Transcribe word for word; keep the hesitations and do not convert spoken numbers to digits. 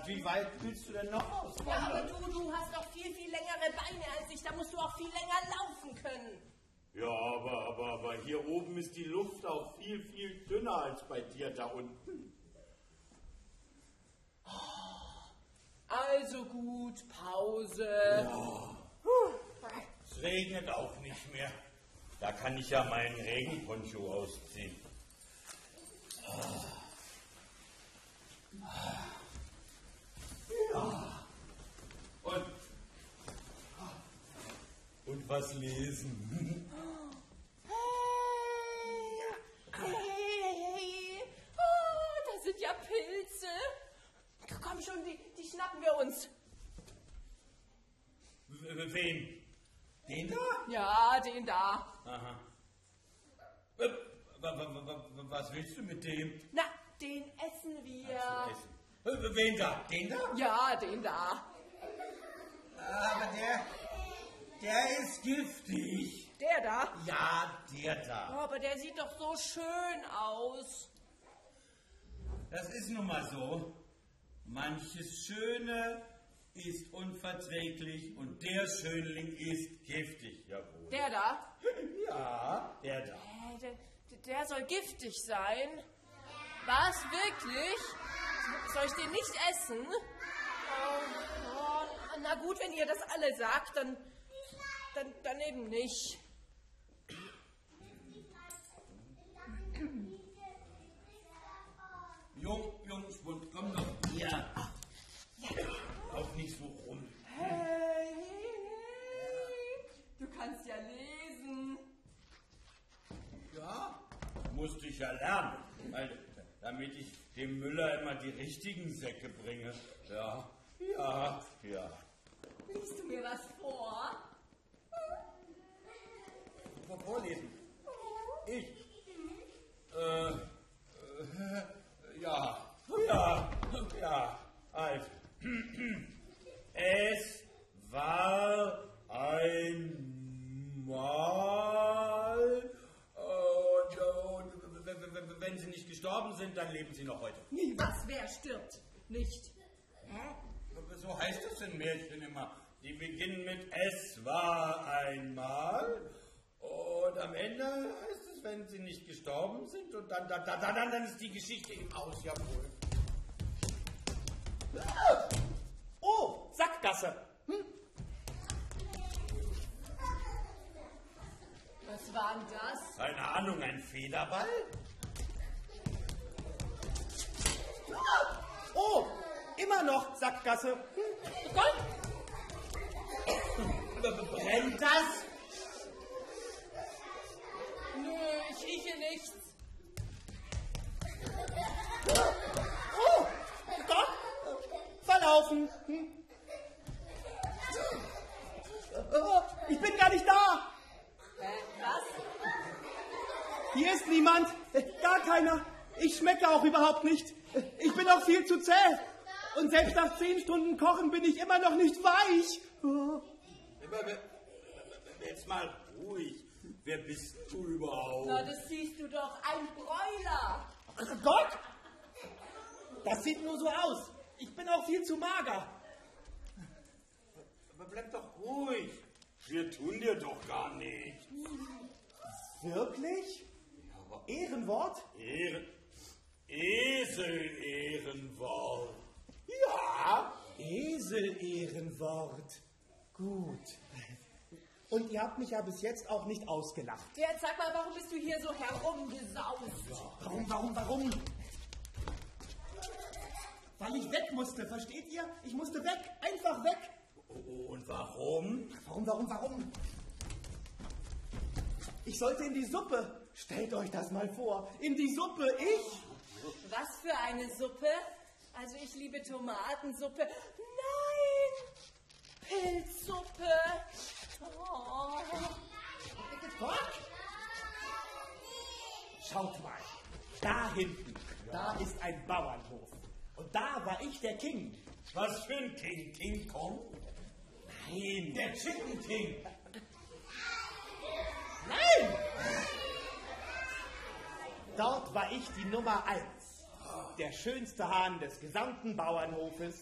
hat. Wie weit willst du denn noch auswandern? Ja, aber du, du hast doch viel, viel längere Beine als ich. Da musst du auch viel länger laufen können. Ja, aber, aber, aber hier oben ist die Luft auch viel, viel dünner als bei dir da unten. Also gut, Pause. Ja. Es regnet auch nicht mehr. Da kann ich ja meinen Regenponcho ausziehen. Ja. Und, und was lesen? Hey, hey, hey. Oh, da sind ja Pilze. Komm schon, die, die schnappen wir uns. W- Wen? Den da? Ja, den da. Aha. Äh, wa- wa- wa- wa- Was willst du mit dem? Na, den essen wir. Zu essen. Äh, Wen da? Den da? Ja, den da. Aber der, der ist giftig. Der da? Ja, der Oh, da. aber der sieht doch so schön aus. Das ist nun mal so. Manches Schöne ist unverträglich und der Schönling ist giftig. Jawohl. Der da? Ja, der da. Äh, der, der soll giftig sein. Was, wirklich? Soll ich den nicht essen? Oh, oh, na gut, wenn ihr das alle sagt, dann, dann, dann eben nicht. Jung, Jungspund, komm doch hier. Lauf nicht so rum. Hey, du kannst ja lesen. Ja, musste ich ja lernen, weil, damit ich dem Müller immer die richtigen Säcke bringe. Ja, ja, ja. Liest du mir was vor? Vorlesen. Ich. Äh, äh, ja, ja, ja, also. Es war einmal, und, und wenn sie nicht gestorben sind, dann leben sie noch heute. Nie was, wer stirbt? Nicht. Hä? So heißt es in Märchen immer. Die beginnen mit Es war einmal und am Ende heißt es, wenn sie nicht gestorben sind und dann, dann, dann, dann, dann ist die Geschichte im Aus, jawohl. Oh, Sackgasse. Hm? Was war denn das? Keine Ahnung, ein Federball? Oh, immer noch Sackgasse. Hm? Gott! Brennt das? Nö, ich rieche nichts. Oh, Gott, verlaufen. Hm? Oh, ich bin gar nicht da. Äh, was? Hier ist niemand, gar keiner. Ich schmecke auch überhaupt nicht. Ich bin auch viel zu zäh. Und selbst nach zehn Stunden Kochen bin ich immer noch nicht weich. Oh. Jetzt mal ruhig. Wer bist du überhaupt? Na, das siehst du doch, ein Bräuler. Ach Gott! Das sieht nur so aus. Ich bin auch viel zu mager. Aber bleib doch ruhig. Wir tun dir doch gar nichts. Wirklich? Ehrenwort? Ehren... Esel-Ehrenwort. Ja. Esel-Ehrenwort. Gut. Und ihr habt mich ja bis jetzt auch nicht ausgelacht. Jetzt sag mal, warum bist du hier so herumgesaust? Warum, warum, warum? Weil ich weg musste, versteht ihr? Ich musste weg, einfach weg. Und warum? Warum, warum, warum? Ich sollte in die Suppe. Stellt euch das mal vor. In die Suppe, ich. Was für eine Suppe? Also ich liebe Tomatensuppe. Nein! Pilzsuppe. Oh. Gott! Schaut mal, da hinten, da ist ein Bauernhof. Und da war ich der King. Was für ein King? King Kong? Nein, Der Chicken King. Nein! Dort war ich die Nummer eins. Der schönste Hahn des gesamten Bauernhofes.